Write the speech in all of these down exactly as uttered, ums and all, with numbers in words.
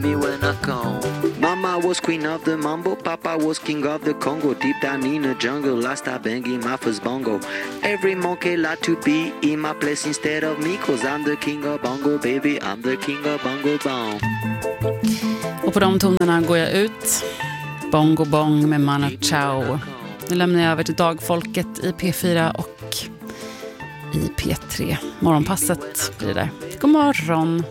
Me when I come. Mama was queen of the mambo, Papa was king of the Congo. Deep down in the jungle, last I banging my first bongo. Every monkey like to be in my place instead of me, cause I'm the king of bongo, baby, I'm the king of bongo bong. Och på de tonerna går jag ut. Bongo bong med Manu Chao. Nu lämnar jag över till dagfolket i P fyra och i P tre. Morgonpasset blir det där. God morgon.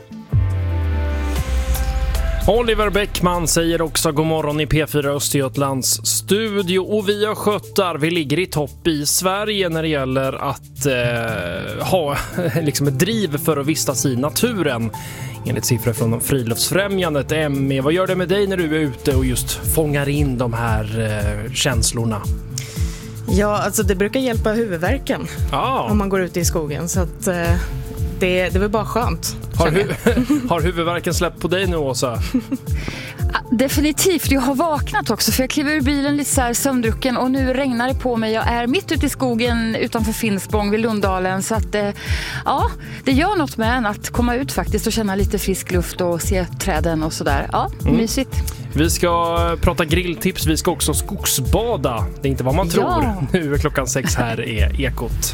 Oliver Bäckman säger också god morgon i P fyra Östergötlands studio, och vi har sköttar. Vi ligger i topp i Sverige när det gäller att eh, ha liksom ett driv för att vistas i naturen. Enligt siffror från Friluftsfrämjandet. Emmy, vad gör det med dig när du är ute och just fångar in de här eh, känslorna? Ja, alltså det brukar hjälpa huvudvärken ah. om man går ut i skogen, så att eh, det, det är väl bara skönt. Har, hu- har huvudvärken släppt på dig nu, Åsa? Definitivt, jag har vaknat också för jag kliver ur bilen lite så här sömndrucken och nu regnar det på mig. Jag är mitt ute i skogen utanför Finspång vid Lundalen, så att eh, ja, det gör något med en att komma ut faktiskt och känna lite frisk luft och se träden och sådär. Ja, mm. mysigt. Vi ska prata grilltips, vi ska också skogsbada. Det är inte vad man tror. Ja. Nu är klockan sex, här är Ekot.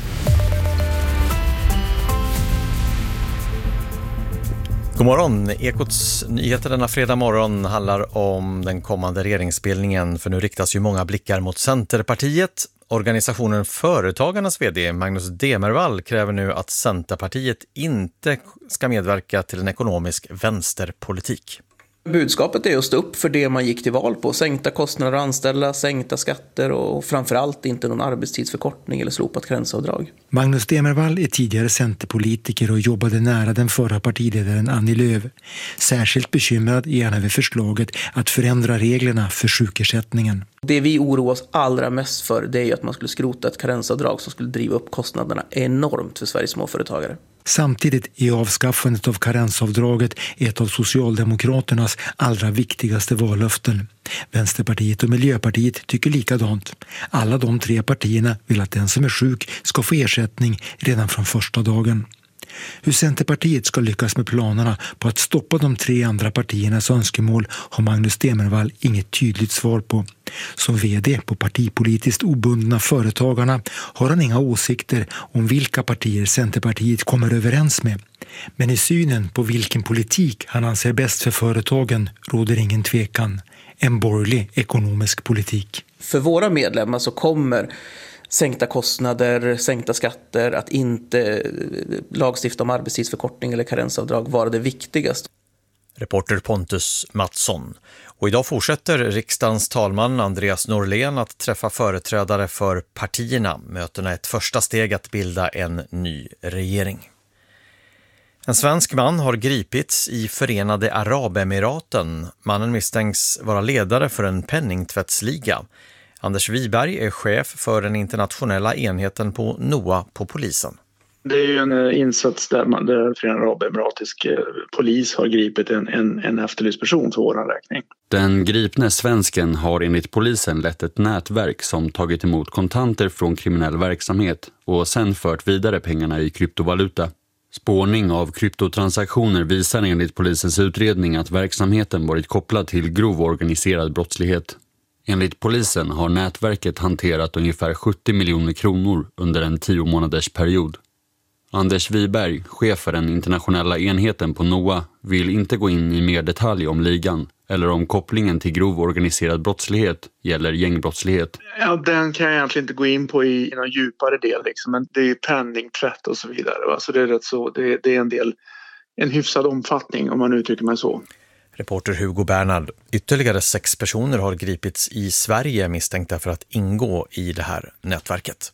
God morgon. Ekots nyheter denna fredag morgon handlar om den kommande regeringsbildningen, för nu riktas ju många blickar mot Centerpartiet. Organisationen Företagarnas vd Magnus Demervall kräver nu att Centerpartiet inte ska medverka till en ekonomisk vänsterpolitik. Budskapet är att stå upp för det man gick till val på. Sänkta kostnader att anställa, sänkta skatter och framförallt inte någon arbetstidsförkortning eller slopat gränsavdrag. Magnus Demervall är tidigare centerpolitiker och jobbade nära den förra partiledaren Annie Lööf. Särskilt bekymrad är han över förslaget att förändra reglerna för sjukersättningen. Det vi oroar oss allra mest för, det är att man skulle skrota ett karensavdrag som skulle driva upp kostnaderna enormt för Sveriges småföretagare. Samtidigt är avskaffandet av karensavdraget ett av Socialdemokraternas allra viktigaste vallöften. Vänsterpartiet och Miljöpartiet tycker likadant. Alla de tre partierna vill att den som är sjuk ska få ersättning redan från första dagen. Hur Centerpartiet ska lyckas med planerna på att stoppa de tre andra partiernas önskemål har Magnus Demervall inget tydligt svar på. Som vd på partipolitiskt obundna Företagarna har han inga åsikter om vilka partier Centerpartiet kommer överens med. Men i synen på vilken politik han anser bäst för företagen råder ingen tvekan. En borgerlig ekonomisk politik. För våra medlemmar så kommer sänkta kostnader, sänkta skatter, att inte lagstifta om arbetstidsförkortning eller karensavdrag vara det viktigaste. Reporter Pontus Mattsson. Och idag fortsätter riksdagens talman Andreas Norlén att träffa företrädare för partierna. Mötena är ett första steg att bilda en ny regering. En svensk man har gripits i Förenade Arabemiraten. Mannen misstänks vara ledare för en penningtvättsliga. Anders Wiberg är chef för den internationella enheten på NOA på polisen. Det är ju en insats där, man, där Förenade Arabemiratisk polis har gripit en, en, en efterlyst person för vår räkning. Den gripne svensken har enligt polisen lett ett nätverk som tagit emot kontanter från kriminell verksamhet och sen fört vidare pengarna i kryptovaluta. Spårning av kryptotransaktioner visar enligt polisens utredning att verksamheten varit kopplad till grov organiserad brottslighet. Enligt polisen har nätverket hanterat ungefär sjuttio miljoner kronor under en tio månaders period. Anders Wiberg, chef för den internationella enheten på NOA, vill inte gå in i mer detalj om ligan eller om kopplingen till grov organiserad brottslighet gäller gängbrottslighet. Ja, den kan jag egentligen inte gå in på i, i någon djupare del, liksom. Men det är penningtvätt och så vidare. Va? Så det är rätt så, det, det är en del, en hyfsad omfattning om man uttrycker mig så. Reporter Hugo Bernhard. Ytterligare sex personer har gripits i Sverige misstänkta för att ingå i det här nätverket.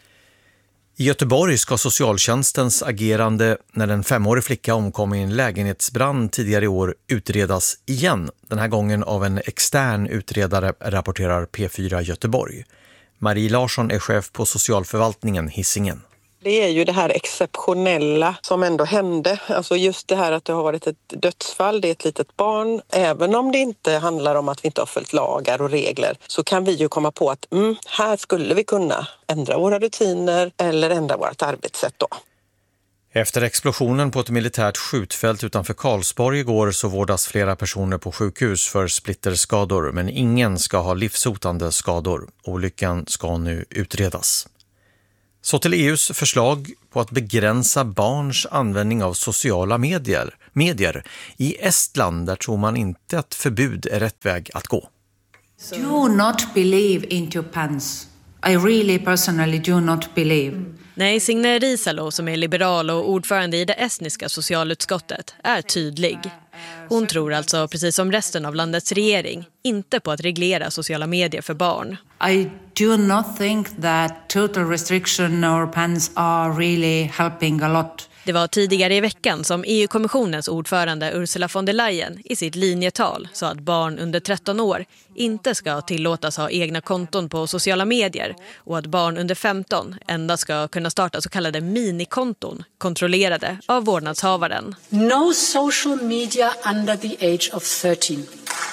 I Göteborg ska socialtjänstens agerande när en femårig flicka omkom i en lägenhetsbrand tidigare i år utredas igen. Den här gången av en extern utredare, rapporterar P fyra Göteborg. Marie Larsson är chef på socialförvaltningen Hisingen. Det är ju det här exceptionella som ändå hände. Alltså just det här att det har varit ett dödsfall, det är ett litet barn. Även om det inte handlar om att vi inte har följt lagar och regler så kan vi ju komma på att mm, här skulle vi kunna ändra våra rutiner eller ändra vårt arbetssätt då. Efter explosionen på ett militärt skjutfält utanför Karlsborg igår så vårdas flera personer på sjukhus för splitterskador, men ingen ska ha livshotande skador. Olyckan ska nu utredas. Så till E U:s förslag på att begränsa barns användning av sociala medier. medier. I Estland där tror man inte att förbud är rätt väg att gå. Do not believe into pants. I really personally do not believe. Mm. Nej, Signe Riisalo som är liberal och ordförande i det estniska socialutskottet är tydlig. Hon tror alltså, precis som resten av landets regering, inte på att reglera sociala medier för barn. I do not think that total restriction or bans are really helping a lot. Det var tidigare i veckan som E U-kommissionens ordförande Ursula von der Leyen i sitt linjetal sa att barn under tretton år inte ska tillåtas ha egna konton på sociala medier och att barn under femton endast ska kunna starta så kallade minikonton kontrollerade av vårdnadshavaren. No social media under the age of thirteen.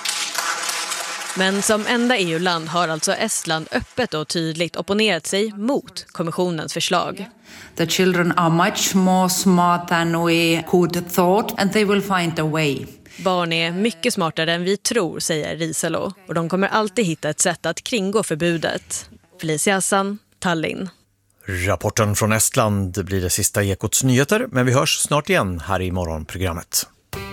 Men som enda E U-land har alltså Estland öppet och tydligt opponerat sig mot kommissionens förslag. The children are much more smart than we could thought and they will find a way. Barn är mycket smartare än vi tror, säger Riisalo, och de kommer alltid hitta ett sätt att kringgå förbudet. Felicia Hassan, Tallinn. Rapporten från Estland blir det sista Ekots nyheter, men vi hörs snart igen här i morgonprogrammet.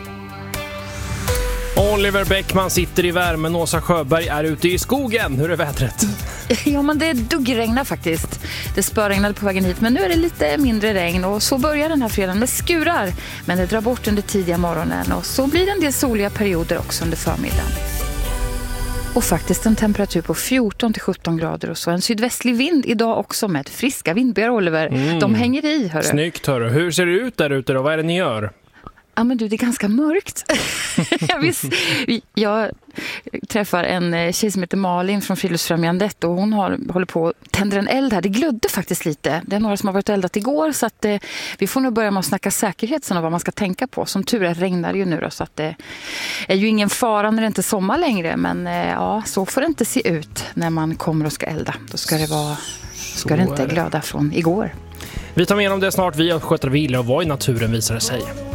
Oliver Bäckman sitter i värmen, Åsa Sjöberg är ute i skogen. Hur är vädret? Ja, men det duggregnar faktiskt. Det spöregnade på vägen hit, men nu är det lite mindre regn och så börjar den här fredagen med skurar. Men det drar bort under tidiga morgonen och så blir det en del soliga perioder också under förmiddagen. Och faktiskt en temperatur på fjorton till sjutton grader och så en sydvästlig vind idag också med friska vindbyar, Oliver. Mm. De hänger i, hörru. Snyggt, hörru. Hur ser det ut där ute då? Vad är det ni gör? Ja, men du, det är ganska mörkt. jag, visst, jag träffar en tjej som heter Malin från Friluftsfrämjandet och hon har, håller på att tända en eld här. Det glödde faktiskt lite. Det är några som har varit eldat igår så att eh, vi får nog börja med att snacka säkerhet sen och vad man ska tänka på. Som tur är regnar ju nu då, så att det är ju ingen fara när det inte är sommar längre. Men eh, ja, så får det inte se ut när man kommer och ska elda. Då ska det, vara, ska det inte glöda från igår. Vi tar med om det snart. Vi har sköter vila och vad i naturen visar det sig.